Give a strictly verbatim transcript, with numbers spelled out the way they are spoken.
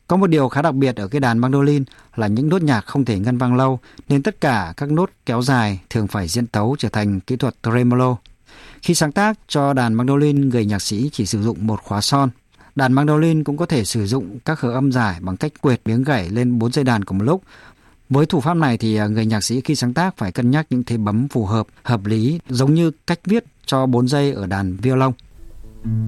Có một điều khá đặc biệt ở cái đàn mandolin là những nốt nhạc không thể ngân vang lâu, nên tất cả các nốt kéo dài thường phải diễn tấu trở thành kỹ thuật tremolo. Khi sáng tác cho đàn mandolin, người nhạc sĩ chỉ sử dụng một khóa son. Đàn mandolin cũng có thể sử dụng các hợp âm dài bằng cách quệt miếng gảy lên bốn dây đàn cùng một lúc. Với thủ pháp này thì người nhạc sĩ khi sáng tác phải cân nhắc những thế bấm phù hợp, hợp lý, giống như cách viết cho bốn dây ở đàn violon.